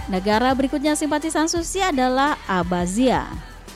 Negara berikutnya simpatisan Susi adalah Abbasiyah.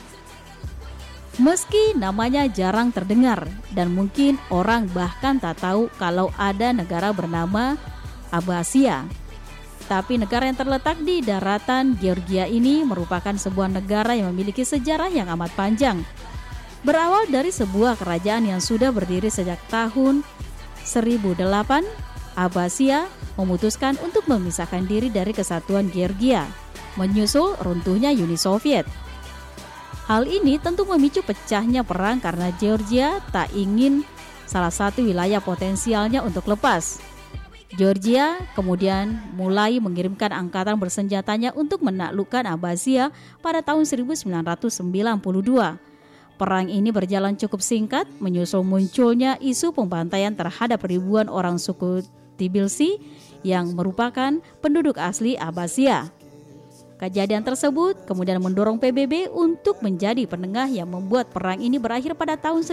Meski namanya jarang terdengar dan mungkin orang bahkan tak tahu kalau ada negara bernama Abbasiyah, tapi negara yang terletak di daratan Georgia ini merupakan sebuah negara yang memiliki sejarah yang amat panjang. Berawal dari sebuah kerajaan yang sudah berdiri sejak tahun 1008, Abbasiyah memutuskan untuk memisahkan diri dari kesatuan Georgia, menyusul runtuhnya Uni Soviet. Hal ini tentu memicu pecahnya perang karena Georgia tak ingin salah satu wilayah potensialnya untuk lepas. Georgia kemudian mulai mengirimkan angkatan bersenjatanya untuk menaklukkan Abbasiyah pada tahun 1992. Perang ini berjalan cukup singkat, menyusul munculnya isu pembantaian terhadap ribuan orang suku Tbilisi yang merupakan penduduk asli Abbasiyah. Kejadian tersebut kemudian mendorong PBB untuk menjadi penengah yang membuat perang ini berakhir pada tahun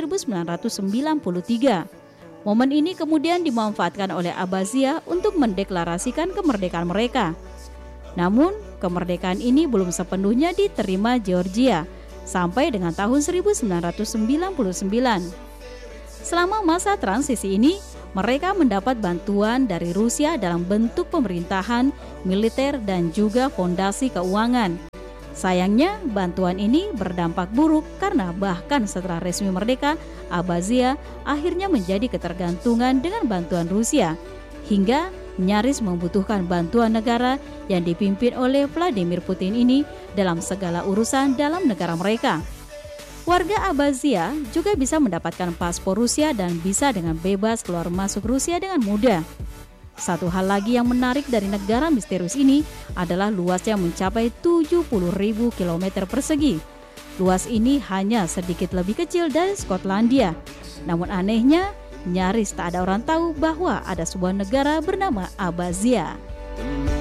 1993. Momen ini kemudian dimanfaatkan oleh Abbasiyah untuk mendeklarasikan kemerdekaan mereka. Namun, kemerdekaan ini belum sepenuhnya diterima Georgia sampai dengan tahun 1999. Selama masa transisi ini, mereka mendapat bantuan dari Rusia dalam bentuk pemerintahan, militer, dan juga fondasi keuangan. Sayangnya, bantuan ini berdampak buruk karena bahkan setelah resmi merdeka, Abbasiyah akhirnya menjadi ketergantungan dengan bantuan Rusia, hingga nyaris membutuhkan bantuan negara yang dipimpin oleh Vladimir Putin ini dalam segala urusan dalam negara mereka. Warga Abbasiyah juga bisa mendapatkan paspor Rusia dan bisa dengan bebas keluar masuk Rusia dengan mudah. Satu hal lagi yang menarik dari negara misterius ini adalah luasnya mencapai 70.000 km persegi. Luas ini hanya sedikit lebih kecil dari Skotlandia. Namun anehnya, nyaris tak ada orang tahu bahwa ada sebuah negara bernama Abbasiyah.